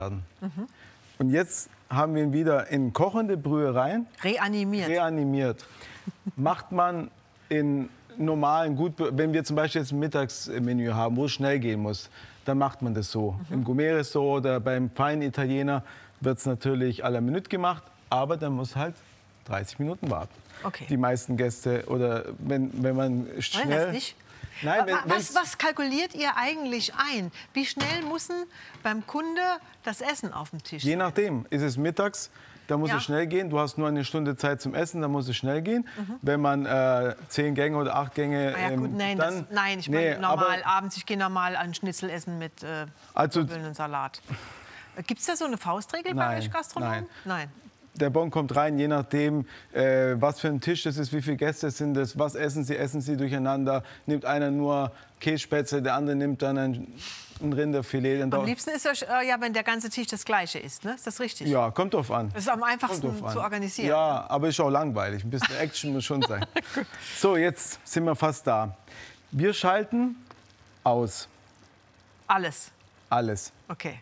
Und jetzt haben wir ihn wieder in kochende Brühe rein. Reanimiert. Macht man in normalen, wenn wir zum Beispiel jetzt ein Mittagsmenü haben, wo es schnell gehen muss, dann macht man das so. Im Gourmet-Restaurant oder beim feinen Italiener wird es natürlich à la minute gemacht, aber dann muss halt 30 Minuten warten. Okay. Die meisten Gäste oder wenn man schnell... Wollen das nicht? Nein, was kalkuliert ihr eigentlich ein? Wie schnell muss beim Kunde das Essen auf dem Tisch sein? Je nachdem. Ist es mittags, da muss es schnell gehen. Du hast nur eine Stunde Zeit zum Essen, da muss es schnell gehen. Wenn man 10 Gänge oder 8 Gänge... gut, nein, ich meine normal, abends, ich gehe normal ein Schnitzel essen mit Kartoffeln und Salat. Gibt es da so eine Faustregel bei euch Gastronomen? Nein. Der Bon kommt rein, je nachdem, was für ein Tisch das ist, wie viele Gäste sind das, was essen sie durcheinander. Nimmt einer nur Kässpätzle, der andere nimmt dann ein Rinderfilet. Am liebsten ist ja, wenn der ganze Tisch das Gleiche ist, ne? Ist das richtig? Ja, kommt drauf an. Das ist am einfachsten zu organisieren. Ja, aber ist auch langweilig. Ein bisschen Action muss schon sein. So, jetzt sind wir fast da. Wir schalten aus. Alles? Alles. Okay.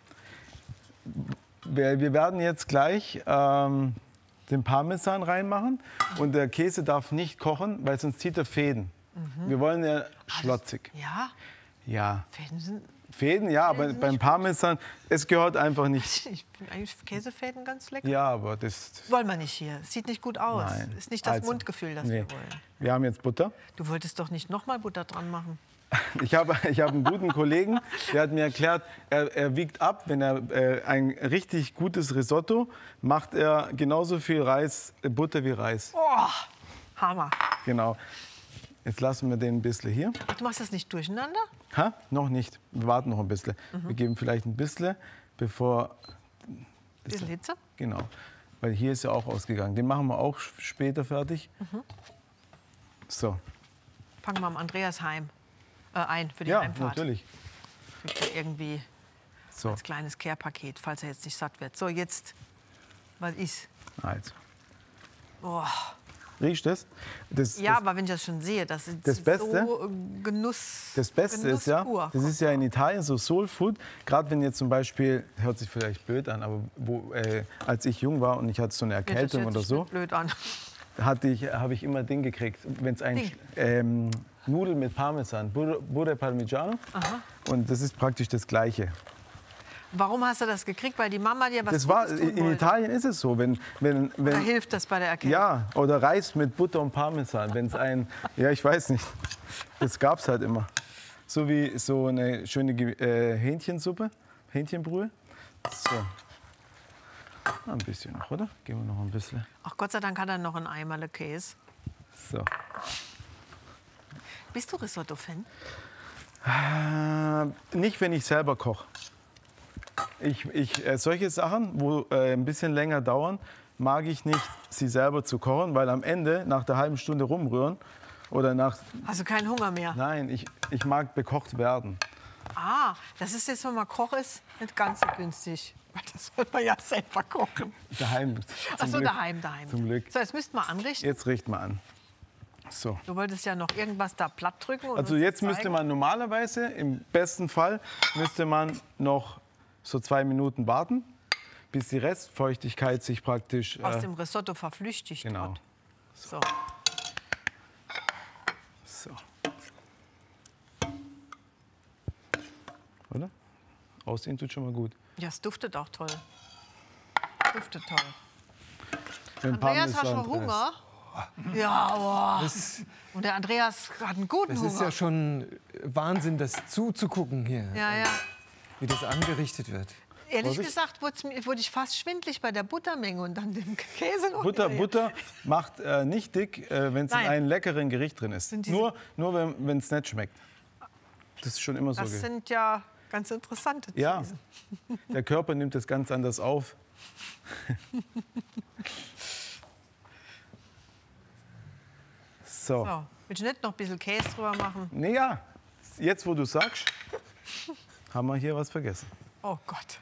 Wir werden jetzt gleich den Parmesan reinmachen und der Käse darf nicht kochen, weil sonst zieht er Fäden. Wir wollen ja schlotzig. Ja? Ja. Fäden, aber beim Parmesan, es gehört einfach nicht. Ich finde eigentlich Käsefäden ganz lecker. Ja, aber das... Wollen wir nicht hier. Sieht nicht gut aus. Nein. Ist nicht das Mundgefühl, das wir wollen. Wir haben jetzt Butter. Du wolltest doch nicht noch mal Butter dran machen. Ich habe einen guten Kollegen, der hat mir erklärt, er wiegt ab, wenn er ein richtig gutes Risotto macht, er genauso viel Butter wie Reis. Oh, Hammer. Genau. Jetzt lassen wir den ein bisschen hier. Du machst das nicht durcheinander? Ha? Noch nicht. Wir warten noch ein bisschen. Wir geben vielleicht ein bisschen, bevor... Bisschen Hitze? Genau. Weil hier ist ja auch ausgegangen. Den machen wir auch später fertig. So. Fangen wir am Andreas ein für die ja, Heimfahrt. Natürlich. Kriegt er irgendwie als kleines Care-Paket, falls er jetzt nicht satt wird. So, jetzt, was ist? Also. Oh. Riechst du das? Aber wenn ich das schon sehe, das ist das Beste, so Genuss. Das Beste ist ja, das ist ja in Italien so Soul Food. Gerade wenn jetzt zum Beispiel, hört sich vielleicht blöd an, aber als ich jung war und ich hatte so eine Erkältung oder so, blöd an. habe ich immer Ding gekriegt, wenn es ein Nudeln mit Parmesan, Burro Parmigiano. Und das ist praktisch das Gleiche. Warum hast du das gekriegt? Weil die Mama dir was Gutes tun wollte? In Italien ist es so, Oder hilft das bei der Erkältung? Ja, oder Reis mit Butter und Parmesan, wenn es ich weiß nicht, das gab's halt immer. So wie so eine schöne Hähnchensuppe, Hähnchenbrühe. So. Ein bisschen noch, oder? Geben wir noch ein bisschen. Ach, Gott sei Dank hat er noch einen Eimerle Käse. So. Bist du Risotto-Fan? Nicht, wenn ich selber koche. Solche Sachen, wo ein bisschen länger dauern, mag ich nicht, sie selber zu kochen, weil am Ende, nach der halben Stunde rumrühren oder Hast du keinen Hunger mehr? Nein, ich mag bekocht werden. Ah, das ist jetzt, wenn man Koch ist, nicht ganz so günstig. Das soll man ja selber kochen. Daheim. Achso, daheim. Zum Glück. So, jetzt müssten wir anrichten. Jetzt richten wir an. So. Du wolltest ja noch irgendwas da platt drücken. Also jetzt müsste man normalerweise, im besten Fall, müsste man noch so 2 Minuten warten, bis die Restfeuchtigkeit sich praktisch... aus dem Risotto verflüchtigt genau. wird. So. So. Oder? Aussehen tut schon mal gut. Ja, es duftet auch toll. Duftet toll. Andreas, hast du Hunger? Ja, und der Andreas hat einen guten Hunger. Das ist ja schon Wahnsinn, das zuzugucken hier. Ja. Wie das angerichtet wird. Ehrlich gesagt wurde ich fast schwindlig bei der Buttermenge und dann dem Käse noch. Butter macht nicht dick, wenn es in einem leckeren Gericht drin ist. Nur wenn es nicht schmeckt. Das ist schon immer so. Das sind ja ganz interessante Thesen. Ja, der Körper nimmt das ganz anders auf. So. Willst du nicht noch ein bisschen Käse drüber machen? Nee, ja. Jetzt, wo du sagst, haben wir hier was vergessen. Oh Gott.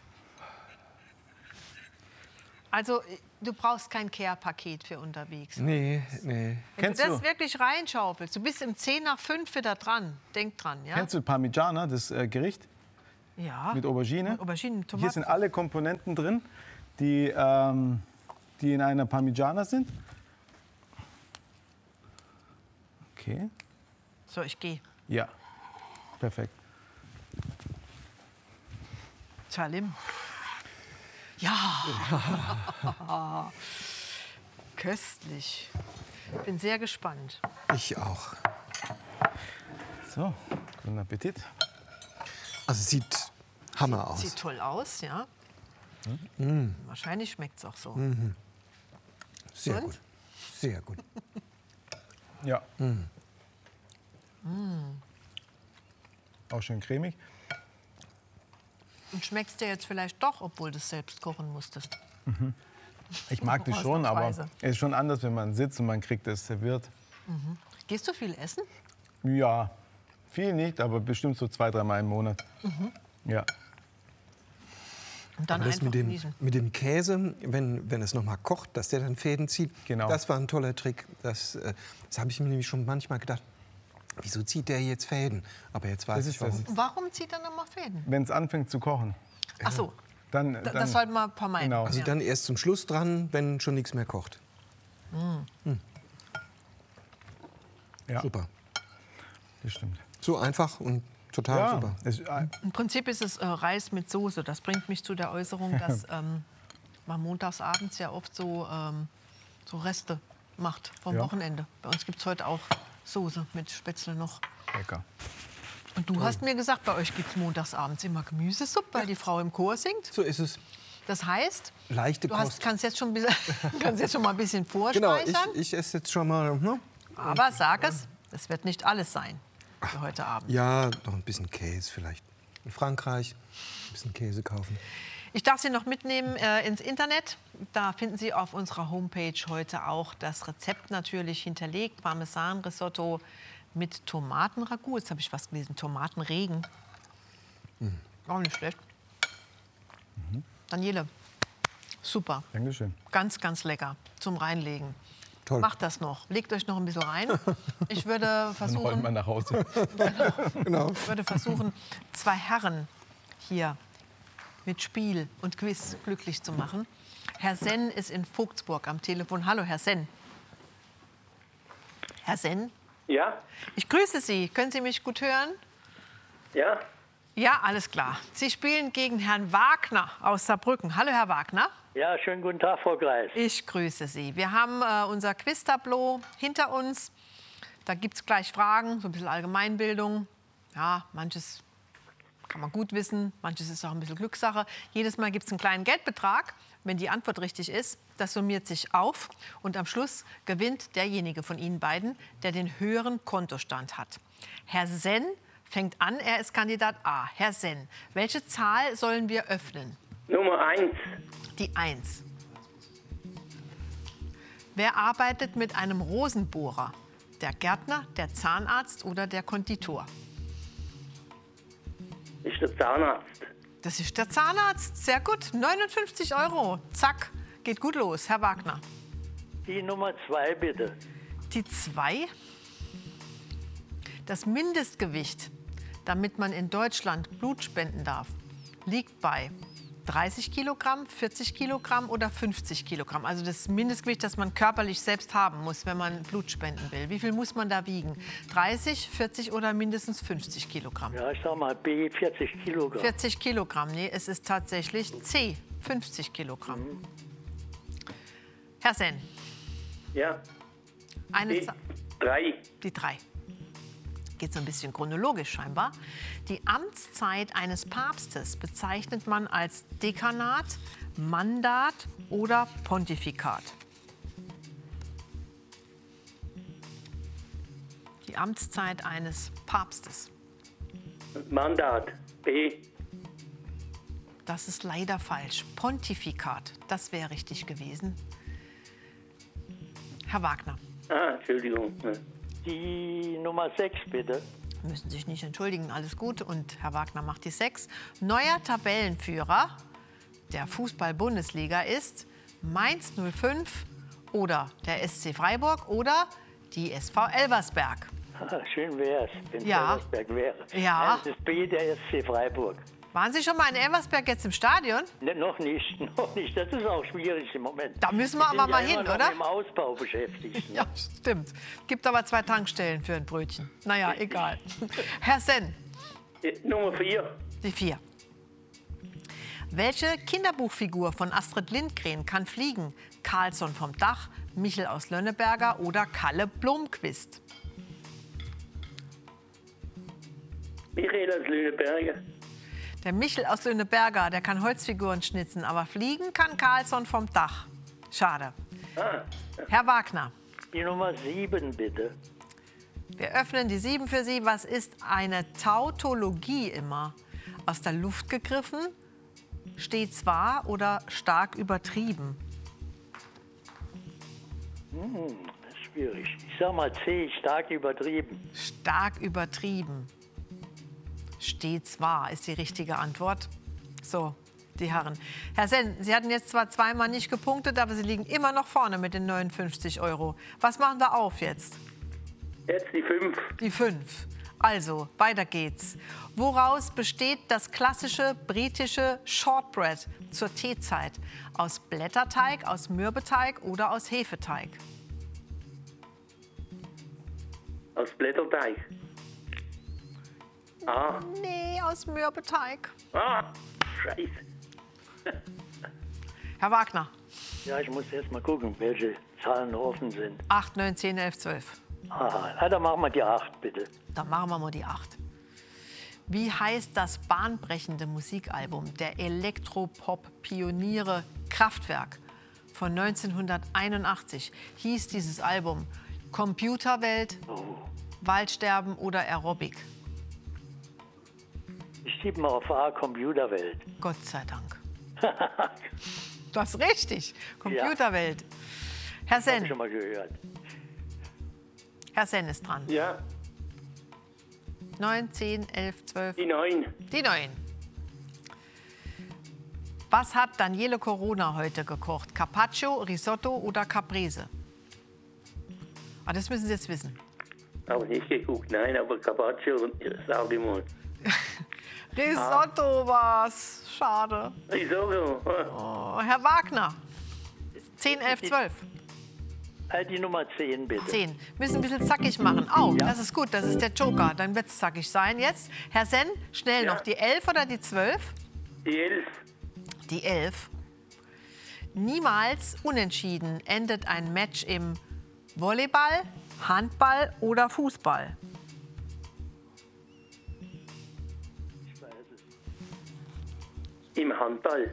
Also, du brauchst kein Care-Paket für unterwegs. Nee. Wenn du das wirklich reinschaufelst, du bist um 10 nach 5 wieder dran. Denk dran, ja? Kennst du Parmigiana, das Gericht? Ja. Mit Aubergine. Auberginen, Tomaten. Hier sind alle Komponenten drin, die in einer Parmigiana sind. Okay. So, ich gehe. Ja, perfekt. Salim. Ja. Köstlich. Bin sehr gespannt. Ich auch. So, guten Appetit. Also sieht Hammer aus. Sieht toll aus, ja. Wahrscheinlich schmeckt es auch so. Sehr Und? gut. Sehr gut. Ja. Auch schön cremig. Und schmeckt es dir jetzt vielleicht doch, obwohl du es selbst kochen musstest? Ich mag das schon, aber es ist schon anders, wenn man sitzt und man kriegt es serviert. Gehst du viel essen? Ja, viel nicht, aber bestimmt so 2-3 Mal im Monat. Ja. Und dann Aber das einfach genießen. mit dem Käse, wenn es noch mal kocht, dass der dann Fäden zieht, Genau. das war ein toller Trick. Das habe ich mir nämlich schon manchmal gedacht, wieso zieht der jetzt Fäden? Aber jetzt weiß ich, warum. Warum zieht er noch mal Fäden? Wenn es anfängt zu kochen. Ach so, Dann, das sollten wir vermeiden. Genau. Also dann erst zum Schluss dran, wenn schon nichts mehr kocht. Ja, Super. das stimmt. So einfach und total super. Im Prinzip ist es Reis mit Soße. Das bringt mich zu der Äußerung, dass man montags abends ja oft so Reste macht vom Wochenende. Bei uns gibt es heute auch Soße mit Spätzle noch. Lecker. Und du hast mir gesagt, bei euch gibt es montags abends immer Gemüsesuppe, weil die Frau im Chor singt. So ist es. Das heißt, Leichte Kost. kannst jetzt schon mal ein bisschen Genau, vorspeichern. ich esse jetzt schon mal. Ne? Aber sag es wird nicht alles sein für heute Abend. Ja, noch ein bisschen Käse vielleicht. In Frankreich ein bisschen Käse kaufen. Ich darf Sie noch mitnehmen ins Internet. Da finden Sie auf unserer Homepage heute auch das Rezept natürlich hinterlegt. Parmesan-Risotto mit Tomatenragout. Jetzt habe ich was gelesen, Tomatenregen. Auch nicht schlecht. Daniele, super. Dankeschön. Ganz, ganz lecker zum Reinlegen. Toll. Macht das noch. Legt euch noch ein bisschen rein. Ich würde Dann rollen wir versuchen, nach Hause. Genau. zwei Herren hier mit Spiel und Quiz glücklich zu machen. Herr Senn ist in Vogtsburg am Telefon. Hallo, Herr Senn. Herr Senn? Ja? Ich grüße Sie. Können Sie mich gut hören? Ja? Ja, alles klar. Sie spielen gegen Herrn Wagner aus Saarbrücken. Hallo, Herr Wagner. Ja, schönen guten Tag, Frau Greis. Ich grüße Sie. Wir haben unser Quiz-Tableau hinter uns. Da gibt es gleich Fragen, so ein bisschen Allgemeinbildung. Ja, manches kann man gut wissen, manches ist auch ein bisschen Glückssache. Jedes Mal gibt es einen kleinen Geldbetrag. Wenn die Antwort richtig ist, das summiert sich auf. Und am Schluss gewinnt derjenige von Ihnen beiden, der den höheren Kontostand hat. Herr Senn fängt an, er ist Kandidat A. Herr Senn, welche Zahl sollen wir öffnen? Nummer 1. Die 1. Wer arbeitet mit einem Rosenbohrer? Der Gärtner, der Zahnarzt oder der Konditor? Ist der Zahnarzt. Das ist der Zahnarzt. Sehr gut. 59 €. Zack. Geht gut los. Herr Wagner. Die Nummer 2, bitte. Die 2. Das Mindestgewicht, damit man in Deutschland Blut spenden darf, liegt bei 30 Kilogramm, 40 Kilogramm oder 50 Kilogramm. Also das Mindestgewicht, das man körperlich selbst haben muss, wenn man Blut spenden will. Wie viel muss man da wiegen? 30, 40 oder mindestens 50 Kilogramm? Ja, ich sag mal B, 40 Kilogramm. 40 Kilogramm, nee, es ist tatsächlich C, 50 Kilogramm. Herr Senn, Ja. eine B, 3. Die 3. Geht so ein bisschen chronologisch scheinbar. Die Amtszeit eines Papstes bezeichnet man als Dekanat, Mandat oder Pontifikat. Die Amtszeit eines Papstes. Mandat. B. Das ist leider falsch. Pontifikat, das wäre richtig gewesen. Herr Wagner. Ah, Entschuldigung. Die Nummer 6, bitte. Müssen sich nicht entschuldigen, alles gut. Und Herr Wagner macht die 6. Neuer Tabellenführer der Fußball-Bundesliga ist Mainz 05 oder der SC Freiburg oder die SV Elversberg. Ah, schön wäre es, wenn es Ja. Elversberg wäre. Ja. Nein, das ist B, der SC Freiburg. Waren Sie schon mal in Elversberg jetzt im Stadion? Ne, noch nicht. Das ist auch schwierig im Moment. Da müssen wir aber mal hin, oder? Noch im Ausbau beschäftigt. Ne? Ja, stimmt. Gibt aber 2 Tankstellen für ein Brötchen. Naja, egal. Herr Senn. Nummer 4. Die 4. Welche Kinderbuchfigur von Astrid Lindgren kann fliegen? Carlsson vom Dach, Michel aus Lönneberger oder Kalle Blomqvist? Michael aus Lönneberger. Der Michel aus Lönneberger, der kann Holzfiguren schnitzen, aber fliegen kann Carlsson vom Dach. Schade. Herr Wagner. Die Nummer 7, bitte. Wir öffnen die 7 für Sie. Was ist eine Tautologie immer? Aus der Luft gegriffen, stets wahr oder stark übertrieben? Das ist schwierig. Ich sag mal C, stark übertrieben. Stark übertrieben. Stets wahr ist die richtige Antwort. So, die Herren. Herr Senn, Sie hatten jetzt zwar zweimal nicht gepunktet, aber Sie liegen immer noch vorne mit den 59 €. Was machen wir auf jetzt? Jetzt die 5. Die 5. Also, weiter geht's. Woraus besteht das klassische britische Shortbread zur Teezeit? Aus Blätterteig, aus Mürbeteig oder aus Hefeteig? Aus Blätterteig. Ah. Nee, aus Mürbeteig. Ah, scheiße. Herr Wagner. Ja, ich muss erst mal gucken, welche Zahlen offen sind. 8, 9, 10, 11, 12. Ah, dann machen wir die 8, bitte. Dann machen wir mal die 8. Wie heißt das bahnbrechende Musikalbum der Elektropop-Pioniere Kraftwerk von 1981? Hieß dieses Album Computerwelt, Waldsterben oder Aerobic? Ich tippe mal auf A, Computerwelt. Gott sei Dank. Das ist richtig. Computerwelt. Ja. Herr Senn. Hab ich schon mal gehört. Herr Senn ist dran. Ja. 9, 10, 11, 12. Die 9. Die 9. Was hat Daniele Corona heute gekocht? Carpaccio, Risotto oder Caprese? Ah, das müssen Sie jetzt wissen. Habe nicht geguckt, nein, aber Carpaccio sage ich mal. Risotto war's. Schade. Risotto. Oh, Herr Wagner. 10, 11, 12. Die Nummer 10, bitte. 10. Müssen ein bisschen zackig machen. Oh, ja. Das ist gut, das ist der Joker. Dann wird es zackig sein jetzt. Herr Senn, schnell noch. Die 11 oder die 12? Die 11. Die 11. Niemals unentschieden endet ein Match im Volleyball, Handball oder Fußball. Im Handball.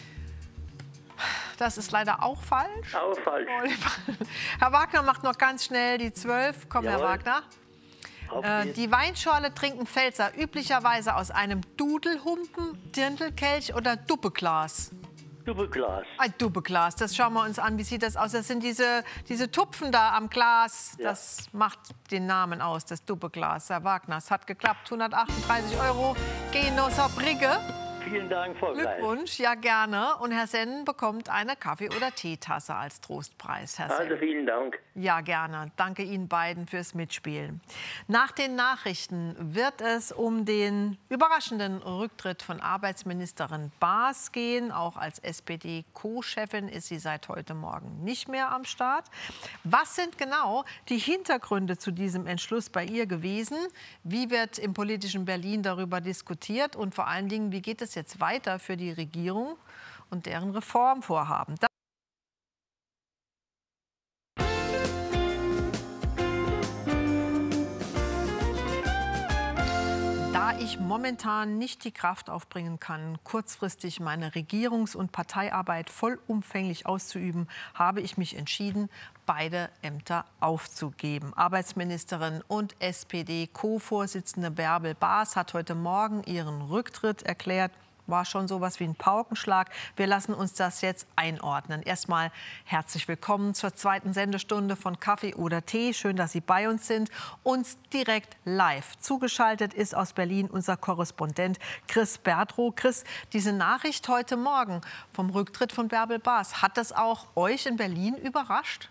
Das ist leider auch falsch. Auch falsch. Herr Wagner macht noch ganz schnell die 12. Komm, Herr Wagner. Die Weinschorle trinken Pfälzer üblicherweise aus einem Dudelhumpen, Dirndlkelch oder Duppeglas. Duppeglas. Ein Duppeglas, das schauen wir uns an. Wie sieht das aus? Das sind diese Tupfen da am Glas. Ja. Das macht den Namen aus, das Duppeglas. Herr Wagner, es hat geklappt. 138 € gehen aus der Brigge. Vielen Dank, Frau Gleis. Glückwunsch, ja gerne. Und Herr Senn bekommt eine Kaffee- oder Teetasse als Trostpreis, Herr Senn. Also vielen Dank. Ja, gerne. Danke Ihnen beiden fürs Mitspielen. Nach den Nachrichten wird es um den überraschenden Rücktritt von Arbeitsministerin Baas gehen. Auch als SPD-Co-Chefin ist sie seit heute Morgen nicht mehr am Start. Was sind genau die Hintergründe zu diesem Entschluss bei ihr gewesen? Wie wird im politischen Berlin darüber diskutiert? Und vor allen Dingen, wie geht es jetzt weiter für die Regierung und deren Reformvorhaben? Da ich momentan nicht die Kraft aufbringen kann, kurzfristig meine Regierungs- und Parteiarbeit vollumfänglich auszuüben, habe ich mich entschieden, beide Ämter aufzugeben. Arbeitsministerin und SPD-Co-Vorsitzende Bärbel Baas hat heute Morgen ihren Rücktritt erklärt. War schon sowas wie ein Paukenschlag. Wir lassen uns das jetzt einordnen. Erstmal herzlich willkommen zur zweiten Sendestunde von Kaffee oder Tee. Schön, dass Sie bei uns sind. Uns direkt live zugeschaltet ist aus Berlin unser Korrespondent Chris Bertrow. Chris, diese Nachricht heute Morgen vom Rücktritt von Bärbel Baas, hat das auch euch in Berlin überrascht?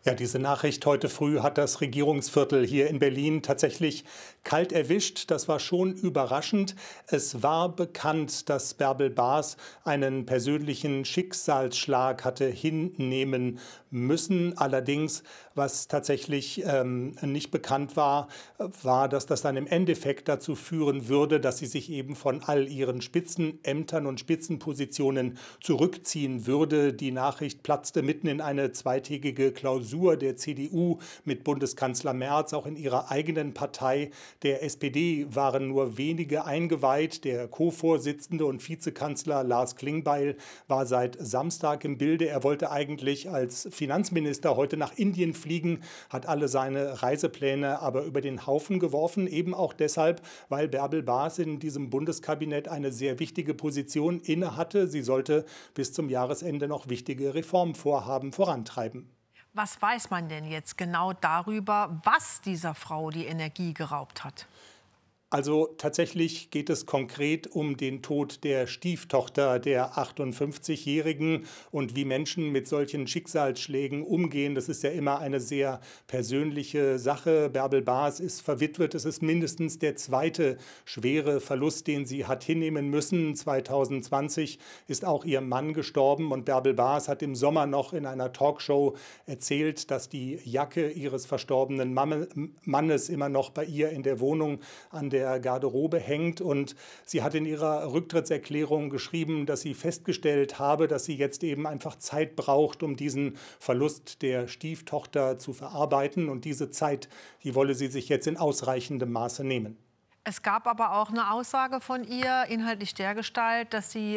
Ja, diese Nachricht heute früh hat das Regierungsviertel hier in Berlin tatsächlich kalt erwischt. Das war schon überraschend. Es war bekannt, dass Bärbel Baas einen persönlichen Schicksalsschlag hatte hinnehmen müssen. Allerdings, was tatsächlich nicht bekannt war, war, dass das dann im Endeffekt dazu führen würde, dass sie sich eben von all ihren Spitzenämtern und Spitzenpositionen zurückziehen würde. Die Nachricht platzte mitten in eine zweitägige Klausur der CDU mit Bundeskanzler Merz. Auch in ihrer eigenen Partei, der SPD, waren nur wenige eingeweiht. Der Co-Vorsitzende und Vizekanzler Lars Klingbeil war seit Samstag im Bilde. Er wollte eigentlich als Finanzminister heute nach Indien fliegen, hat alle seine Reisepläne aber über den Haufen geworfen. Eben auch deshalb, weil Bärbel Baas in diesem Bundeskabinett eine sehr wichtige Position innehatte. Sie sollte bis zum Jahresende noch wichtige Reformvorhaben vorantreiben. Was weiß man denn jetzt genau darüber, was dieser Frau die Energie geraubt hat? Also tatsächlich geht es konkret um den Tod der Stieftochter der 58-Jährigen und wie Menschen mit solchen Schicksalsschlägen umgehen. Das ist ja immer eine sehr persönliche Sache. Bärbel Baas ist verwitwet. Es ist mindestens der zweite schwere Verlust, den sie hat hinnehmen müssen. 2020 ist auch ihr Mann gestorben und Bärbel Baas hat im Sommer noch in einer Talkshow erzählt, dass die Jacke ihres verstorbenen Mannes immer noch bei ihr in der Wohnung an der Garderobe hängt. Und sie hat in ihrer Rücktrittserklärung geschrieben, dass sie festgestellt habe, dass sie jetzt eben einfach Zeit braucht, um diesen Verlust der Stieftochter zu verarbeiten. Und diese Zeit, die wolle sie sich jetzt in ausreichendem Maße nehmen. Es gab aber auch eine Aussage von ihr, inhaltlich dergestalt, dass sie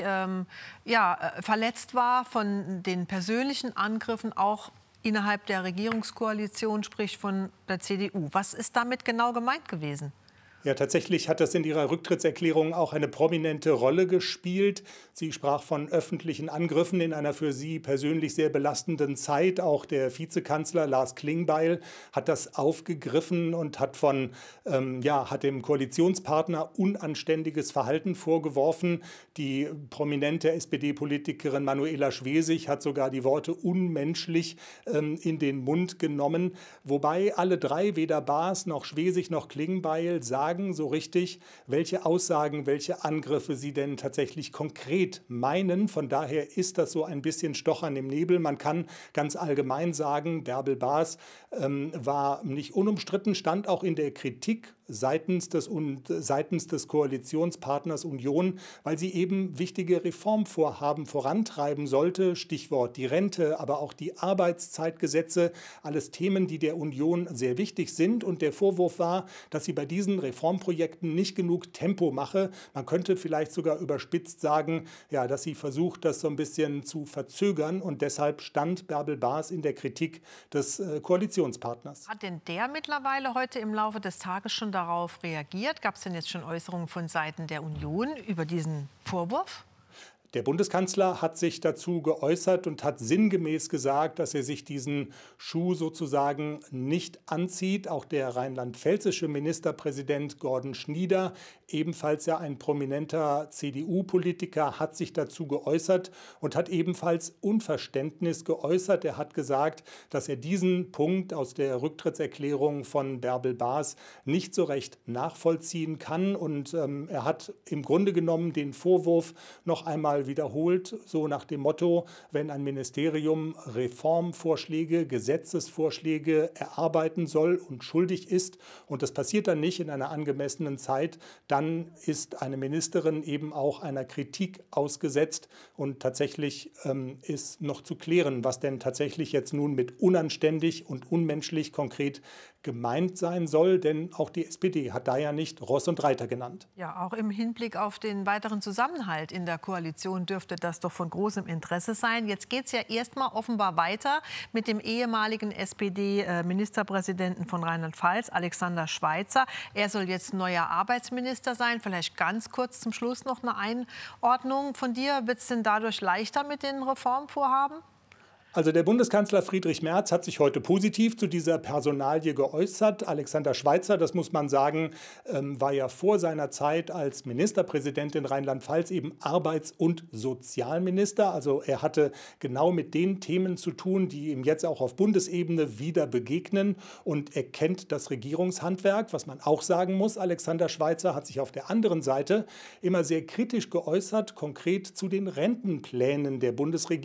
verletzt war von den persönlichen Angriffen, auch innerhalb der Regierungskoalition, sprich von der CDU. Was ist damit genau gemeint gewesen? Ja, tatsächlich hat das in ihrer Rücktrittserklärung auch eine prominente Rolle gespielt. Sie sprach von öffentlichen Angriffen in einer für sie persönlich sehr belastenden Zeit. Auch der Vizekanzler Lars Klingbeil hat das aufgegriffen und hat dem Koalitionspartner unanständiges Verhalten vorgeworfen. Die prominente SPD-Politikerin Manuela Schwesig hat sogar die Worte unmenschlich in den Mund genommen. Wobei alle drei, weder Baas noch Schwesig noch Klingbeil, sagen so richtig, welche Aussagen, welche Angriffe sie denn tatsächlich konkret meinen. Von daher ist das so ein bisschen Stochern im Nebel. Man kann ganz allgemein sagen, Bärbel Baas war nicht unumstritten, stand auch in der Kritik seitens des Koalitionspartners Union, weil sie eben wichtige Reformvorhaben vorantreiben sollte. Stichwort die Rente, aber auch die Arbeitszeitgesetze. Alles Themen, die der Union sehr wichtig sind. Und der Vorwurf war, dass sie bei diesen Reformprojekten nicht genug Tempo mache. Man könnte vielleicht sogar überspitzt sagen, ja, dass sie versucht, das so ein bisschen zu verzögern. Und deshalb stand Bärbel Baas in der Kritik des Koalitionspartners. Hat denn der mittlerweile heute im Laufe des Tages schon darauf reagiert? Gab es denn jetzt schon Äußerungen von Seiten der Union über diesen Vorwurf? Der Bundeskanzler hat sich dazu geäußert und hat sinngemäß gesagt, dass er sich diesen Schuh sozusagen nicht anzieht. Auch der rheinland-pfälzische Ministerpräsident Gordon Schnieder, ebenfalls ja ein prominenter CDU-Politiker, hat sich dazu geäußert und hat ebenfalls Unverständnis geäußert. Er hat gesagt, dass er diesen Punkt aus der Rücktrittserklärung von Bärbel Baas nicht so recht nachvollziehen kann. Und er hat im Grunde genommen den Vorwurf noch einmal wiederholt, so nach dem Motto, wenn ein Ministerium Reformvorschläge, Gesetzesvorschläge erarbeiten soll und schuldig ist und das passiert dann nicht in einer angemessenen Zeit, dann ist eine Ministerin eben auch einer Kritik ausgesetzt und tatsächlich ist noch zu klären, was denn tatsächlich jetzt nun mit unanständig und unmenschlich konkret gemeint sein soll, denn auch die SPD hat da ja nicht Ross und Reiter genannt. Ja, auch im Hinblick auf den weiteren Zusammenhalt in der Koalition dürfte das doch von großem Interesse sein. Jetzt geht es ja erstmal offenbar weiter mit dem ehemaligen SPD-Ministerpräsidenten von Rheinland-Pfalz, Alexander Schweitzer. Er soll jetzt neuer Arbeitsminister sein. Vielleicht ganz kurz zum Schluss noch eine Einordnung von dir. Wird es denn dadurch leichter mit den Reformvorhaben? Also der Bundeskanzler Friedrich Merz hat sich heute positiv zu dieser Personalie geäußert. Alexander Schweitzer, das muss man sagen, war ja vor seiner Zeit als Ministerpräsident in Rheinland-Pfalz eben Arbeits- und Sozialminister. Also er hatte genau mit den Themen zu tun, die ihm jetzt auch auf Bundesebene wieder begegnen. Und er kennt das Regierungshandwerk. Was man auch sagen muss, Alexander Schweitzer hat sich auf der anderen Seite immer sehr kritisch geäußert, konkret zu den Rentenplänen der Bundesregierung.